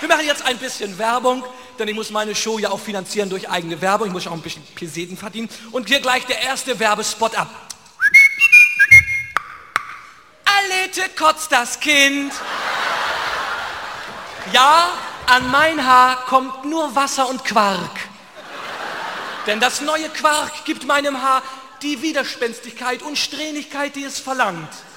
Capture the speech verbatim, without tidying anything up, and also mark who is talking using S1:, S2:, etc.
S1: machen jetzt ein bisschen Werbung, denn ich muss meine Show ja auch finanzieren durch eigene Werbung. Ich muss auch ein bisschen Peseten verdienen. Und hier gleich der erste Werbespot ab. Alete kotzt das Kind. Ja, an mein Haar kommt nur Wasser und Quark. Denn das neue Quark gibt meinem Haar die Widerspenstigkeit und Strähnigkeit, die es verlangt.